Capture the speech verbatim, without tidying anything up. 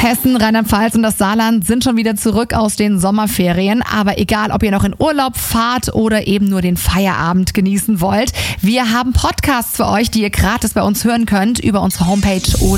Hessen, Rheinland-Pfalz und das Saarland sind schon wieder zurück aus den Sommerferien. Aber egal, ob ihr noch in Urlaub fahrt oder eben nur den Feierabend genießen wollt, wir haben Podcasts für euch, die ihr gratis bei uns hören könnt über unsere Homepage oder